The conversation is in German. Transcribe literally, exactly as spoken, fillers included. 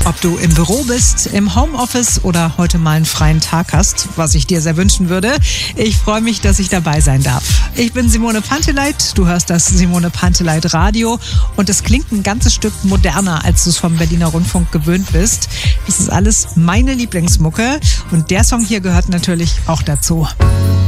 Ob du im Büro bist, im Homeoffice oder heute mal einen freien Tag hast, was ich dir sehr wünschen würde. Ich freue mich, dass ich dabei sein darf. Ich bin Simone Panteleit, du hörst das Simone Panteleit Radio und es klingt ein ganzes Stück moderner, als du es vom Berliner Rundfunk gewöhnt bist. Das ist alles meine Lieblingsmucke und der Song hier gehört natürlich auch dazu.